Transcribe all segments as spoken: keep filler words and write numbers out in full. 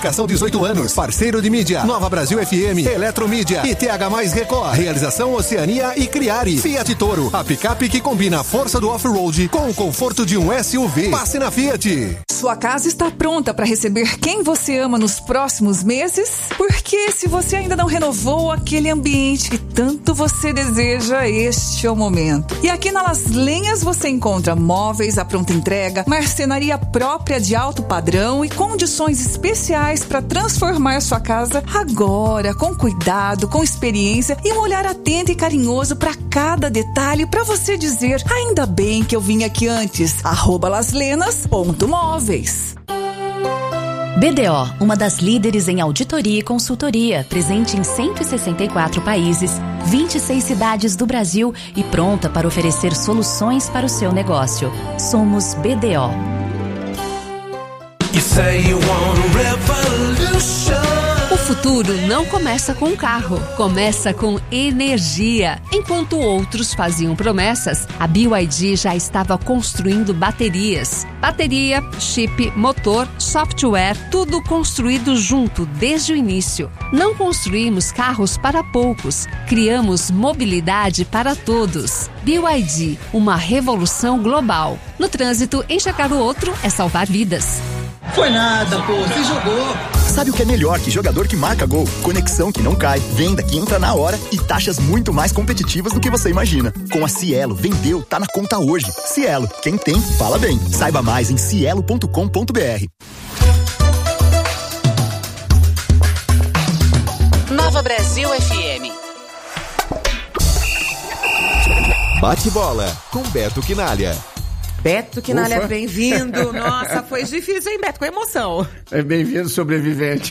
Classificação dezoito anos. Parceiro de mídia. Nova Brasil F M. Eletromídia. E T H mais Record. Realização Oceania e Criari. Fiat Toro. A picape que combina a força do off-road com o conforto de um S U V. Passe na Fiat. Sua casa está pronta para receber quem você ama nos próximos meses? Porque se você ainda não renovou aquele ambiente que tanto você deseja, este é o momento. E aqui na Las Lenhas você encontra móveis à pronta entrega, marcenaria própria de alto padrão e condições especiais para transformar sua casa agora, com cuidado, com experiência e um olhar atento e carinhoso para cada detalhe, para você dizer: ainda bem que eu vim aqui antes. Arroba laslenas ponto móveis. B D O, uma das líderes em auditoria e consultoria, presente em cento e sessenta e quatro países, vinte e seis cidades do Brasil e pronta para oferecer soluções para o seu negócio. Somos B D O. You say you want revolution. O futuro não começa com um carro, começa com energia. Enquanto outros faziam promessas, a B Y D já estava construindo baterias. Bateria, chip, motor, software, tudo construído junto desde o início. Não construímos carros para poucos, criamos mobilidade para todos. B Y D, uma revolução global. No trânsito, enxergar o outro é salvar vidas. Foi nada, pô, você jogou. Sabe o que é melhor que jogador que marca gol? Conexão que não cai, venda que entra na hora e taxas muito mais competitivas do que você imagina. Com a Cielo, vendeu, tá na conta hoje. Cielo, quem tem, fala bem. Saiba mais em cielo ponto com ponto b r. Nova Brasil F M. Bate bola com Beto Quinalha. Beto Quinalha, bem-vindo. Nossa, foi difícil, hein, Beto? Com emoção. É bem-vindo, sobrevivente.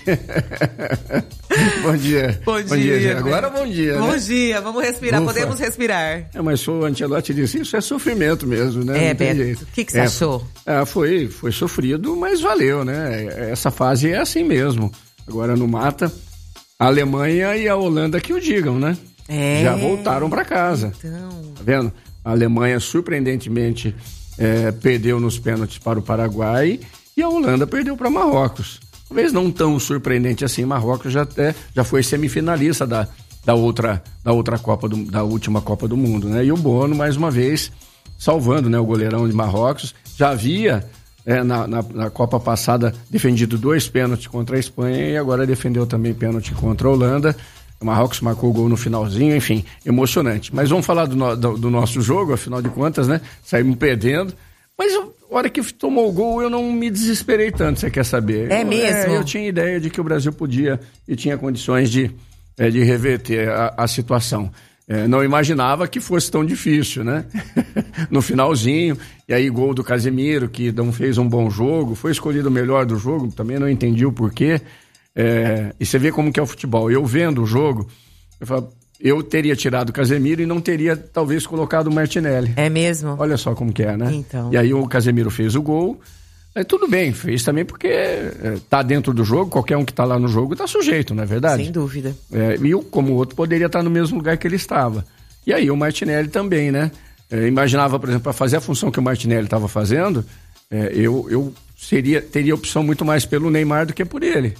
Bom dia. Bom dia. Bom dia, gente. Agora bom dia, Bom né? dia, vamos respirar, Ufa. Podemos respirar. É, mas o Ancelotti disse, isso é sofrimento mesmo, né? É, Não tem Beto, jeito. o que, que você é, achou? É, foi, foi sofrido, mas valeu, né? Essa fase é assim mesmo. Agora no mata, a Alemanha e a Holanda que o digam, né? É. Já voltaram para casa. Então... Tá vendo? A Alemanha, surpreendentemente... É, perdeu nos pênaltis para o Paraguai e a Holanda perdeu para Marrocos. Talvez não tão surpreendente assim, Marrocos já, até, já foi semifinalista da, da, outra, da outra Copa do, da última Copa do Mundo, né? E o Bono, mais uma vez, salvando, né, o goleirão de Marrocos. Já havia é, na, na, na Copa passada defendido dois pênaltis contra a Espanha e agora defendeu também pênalti contra a Holanda. O Marrocos marcou o gol no finalzinho, enfim, emocionante. Mas vamos falar do, no, do, do nosso jogo, afinal de contas, né? Saímos perdendo. Mas a hora que tomou o gol, eu não me desesperei tanto, você quer saber? É eu, mesmo? É, eu tinha ideia de que o Brasil podia e tinha condições de, é, de reverter a, a situação. É, não imaginava que fosse tão difícil, né? No finalzinho, e aí gol do Casemiro, que não fez um bom jogo, foi escolhido o melhor do jogo, também não entendi o porquê. É, e você vê como que é o futebol. Eu vendo o jogo, eu, falo, eu teria tirado o Casemiro e não teria talvez colocado o Martinelli. É mesmo? Olha só como que é, né? Então. E aí o Casemiro fez o gol. Aí tudo bem, fez também porque é, tá dentro do jogo, qualquer um que tá lá no jogo tá sujeito, não é verdade? Sem dúvida. É, e o, como o outro poderia estar no mesmo lugar que ele estava. E aí o Martinelli também, né? É, imaginava, por exemplo, para fazer a função que o Martinelli estava fazendo, é, eu, eu seria, teria opção muito mais pelo Neymar do que por ele.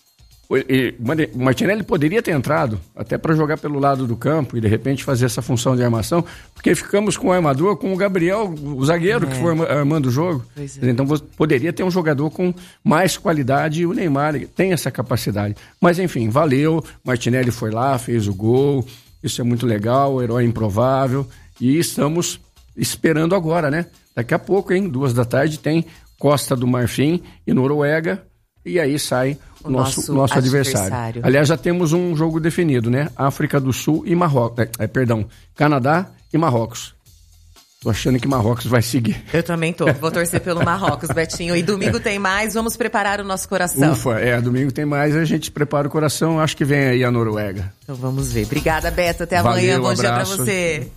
O Martinelli poderia ter entrado até para jogar pelo lado do campo e de repente fazer essa função de armação, porque ficamos com o armador, com o Gabriel, o zagueiro é. que foi armando o jogo. É. Então poderia ter um jogador com mais qualidade e o Neymar tem essa capacidade. Mas enfim, valeu, Martinelli foi lá, fez o gol, isso é muito legal, o herói improvável, e estamos esperando agora, né? Daqui a pouco, hein? Duas da tarde tem Costa do Marfim e Noruega, e aí sai o nosso, nosso, nosso adversário. adversário. Aliás, já temos um jogo definido, né? África do Sul e Marrocos. É, é, perdão, Canadá e Marrocos. Tô achando que Marrocos vai seguir. Eu também tô. Vou torcer pelo Marrocos, Betinho. E domingo tem mais, vamos preparar o nosso coração. Ufa, é, domingo tem mais, a gente prepara o coração. Acho que vem aí a Noruega. Então vamos ver. Obrigada, Beto. Até Valeu, amanhã. Bom abraço. dia pra você.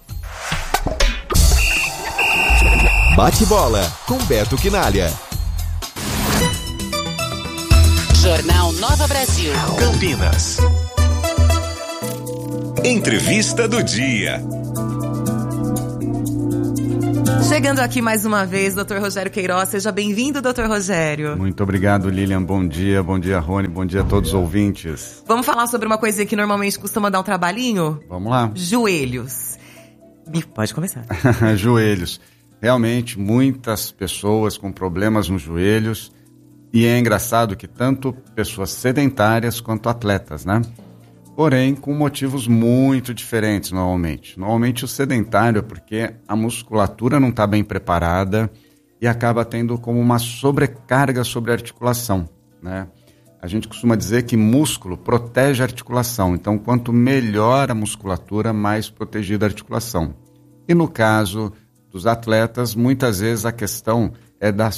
Bate bola com Beto Quinalha. Jornal Nova Brasil. Campinas. Entrevista do dia. Chegando aqui mais uma vez, doutor Rogério Queiroz. Seja bem-vindo, doutor Rogério. Muito obrigado, Lilian. Bom dia, bom dia, Rony. Bom dia a todos os ouvintes. Vamos falar sobre uma coisa que normalmente costuma dar um trabalhinho? Vamos lá. Joelhos. Pode começar. Joelhos. Realmente, muitas pessoas com problemas nos joelhos. E é engraçado que tanto pessoas sedentárias quanto atletas, né? Porém, com motivos muito diferentes, normalmente. Normalmente o sedentário é porque a musculatura não está bem preparada e acaba tendo como uma sobrecarga sobre a articulação, né? A gente costuma dizer que músculo protege a articulação. Então, quanto melhor a musculatura, mais protegida a articulação. E no caso dos atletas, muitas vezes a questão é da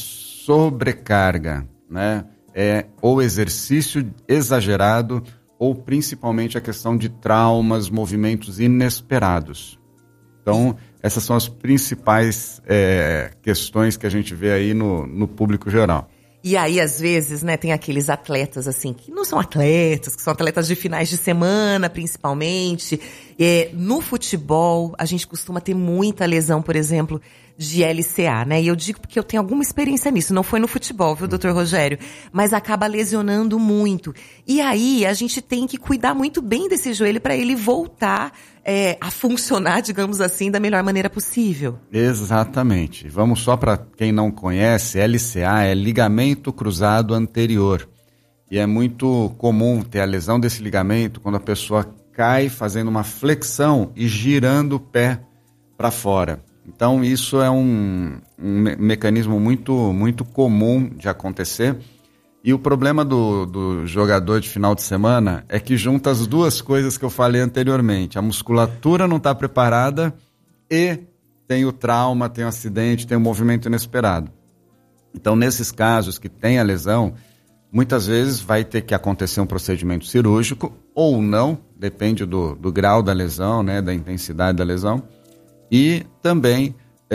sobrecarga, né? É o exercício exagerado ou principalmente a questão de traumas, movimentos inesperados. Então, essas são as principais é, questões que a gente vê aí no, no público geral. E aí, às vezes, né, tem aqueles atletas, assim, que não são atletas, que são atletas de finais de semana, principalmente. É, no futebol, a gente costuma ter muita lesão, por exemplo, de L C A, né? E eu digo porque eu tenho alguma experiência nisso. Não foi no futebol, viu, doutor Rogério? Mas acaba lesionando muito. E aí, a gente tem que cuidar muito bem desse joelho para ele voltar é, a funcionar, digamos assim, da melhor maneira possível. Exatamente. Vamos só para quem não conhece, L C A é ligamento cruzado anterior. E é muito comum ter a lesão desse ligamento quando a pessoa cai fazendo uma flexão e girando o pé para fora. Então, isso é um, um me- mecanismo muito, muito comum de acontecer. E o problema do, do jogador de final de semana é que junta as duas coisas que eu falei anteriormente. A musculatura não está preparada e tem o trauma, tem o acidente, tem o movimento inesperado. Então, nesses casos que tem a lesão, muitas vezes vai ter que acontecer um procedimento cirúrgico ou não, depende do, do grau da lesão, né, da intensidade da lesão. E também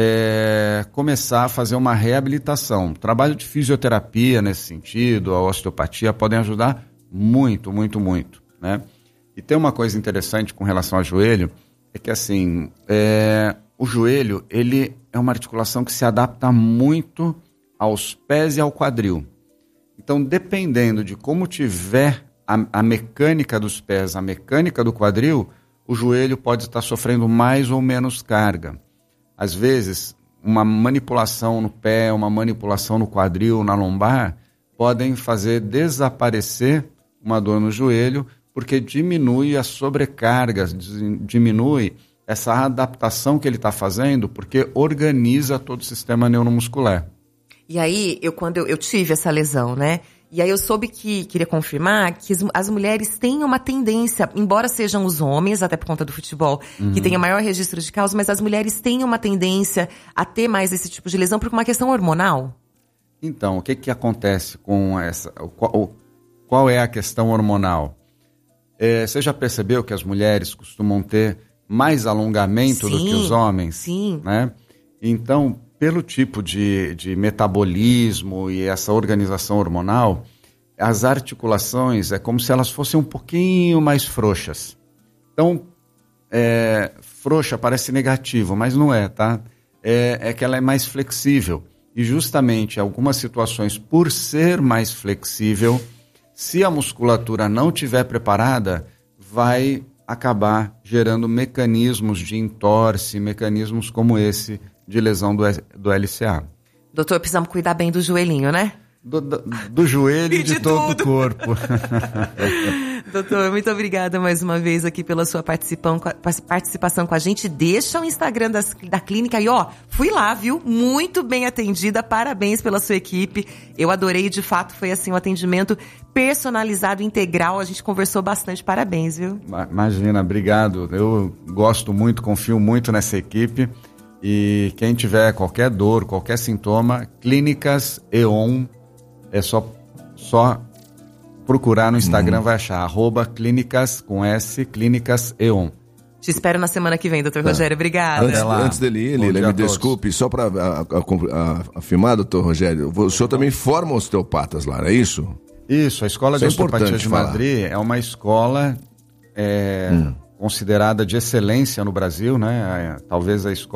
é, começar a fazer uma reabilitação. O trabalho de fisioterapia nesse sentido, a osteopatia, podem ajudar muito, muito, muito, né? E tem uma coisa interessante com relação ao joelho, é que assim, é, o joelho, ele é uma articulação que se adapta muito aos pés e ao quadril. Então, dependendo de como tiver a, a mecânica dos pés, a mecânica do quadril, o joelho pode estar sofrendo mais ou menos carga. Às vezes, uma manipulação no pé, uma manipulação no quadril, na lombar, podem fazer desaparecer uma dor no joelho, porque diminui a sobrecarga, diminui essa adaptação que ele está fazendo, porque organiza todo o sistema neuromuscular. E aí, eu, quando eu, eu tive essa lesão, né? E aí eu soube que, queria confirmar, que as, as mulheres têm uma tendência, embora sejam os homens, até por conta do futebol, uhum. que tenha maior registro de causa, mas as mulheres têm uma tendência a ter mais esse tipo de lesão por uma questão hormonal? Então, o que que acontece com essa... Qual, qual é a questão hormonal? É, você já percebeu que as mulheres costumam ter mais alongamento sim, do que os homens? Sim, né? Então, pelo tipo de, de metabolismo e essa organização hormonal, as articulações é como se elas fossem um pouquinho mais frouxas. Então, é, frouxa parece negativo, mas não é, tá? É, é que ela é mais flexível. E justamente algumas situações, por ser mais flexível, se a musculatura não estiver preparada, vai acabar gerando mecanismos de entorse, mecanismos como esse de lesão do, do L C A. Doutor, precisamos cuidar bem do joelhinho, né? Do, do, do joelho e de, de todo o corpo. Doutor, muito obrigada mais uma vez aqui pela sua participação com a gente. Deixa o Instagram das, da clínica aí, ó. Fui lá, viu? Muito bem atendida. Parabéns pela sua equipe. Eu adorei, de fato, foi assim um atendimento personalizado, integral. A gente conversou bastante. Parabéns, viu? Imagina, obrigado. Eu gosto muito, confio muito nessa equipe. E quem tiver qualquer dor, qualquer sintoma, Clínicas E.ON, é só, só procurar no Instagram, hum. vai achar, arroba clínicas, com S, Clínicas E.ON. Te espero na semana que vem, doutor tá. Rogério, obrigada. Antes, antes dele ir, Lília, me desculpe, só para afirmar, doutor Rogério, o senhor também forma osteopatas lá, não é isso? Isso, a Escola isso de é Osteopatia de falar. Madrid é uma escola... É, hum. considerada de excelência no Brasil, né? Talvez a escola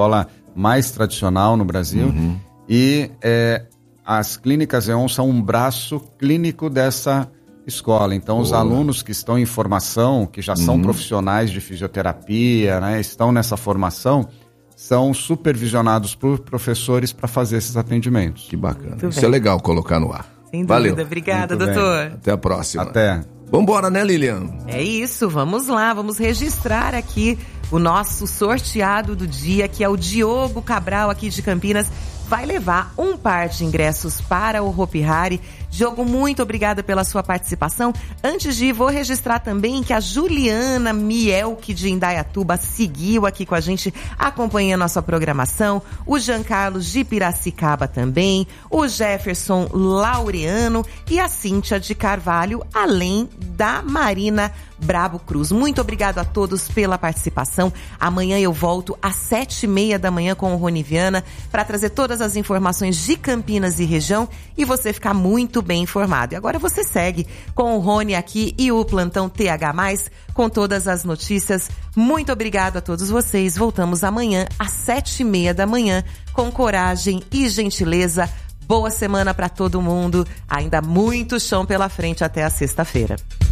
mais tradicional no Brasil. Uhum. E é, as clínicas E.ON são um braço clínico dessa escola. Então, Boa. Os alunos que estão em formação, que já são uhum. profissionais de fisioterapia, né, estão nessa formação, são supervisionados por professores para fazer esses atendimentos. Que bacana. Muito Isso bem. É legal colocar no ar. Sem dúvida. Valeu. Obrigada, Muito doutor. Bem. Até a próxima. Até. Vambora, né, Lilian? É isso, vamos lá, vamos registrar aqui o nosso sorteado do dia, que é o Diogo Cabral, aqui de Campinas. Vai levar um par de ingressos para o Hopi Hari. Diogo, muito obrigada pela sua participação. Antes de ir, vou registrar também que a Juliana Mielke de Indaiatuba seguiu aqui com a gente, acompanhando a nossa programação. O Jean Carlos de Piracicaba também. O Jefferson Laureano e a Cíntia de Carvalho, além da Marina Brabo Cruz. Muito obrigado a todos pela participação. Amanhã eu volto às sete e meia da manhã com o Rony Viana para trazer todas as informações de Campinas e região e você ficar muito bem informado. E agora você segue com o Rony aqui e o Plantão T H mais, com todas as notícias. Muito obrigado a todos vocês. Voltamos amanhã às sete e meia da manhã com coragem e gentileza. Boa semana para todo mundo. Ainda muito chão pela frente até a sexta-feira.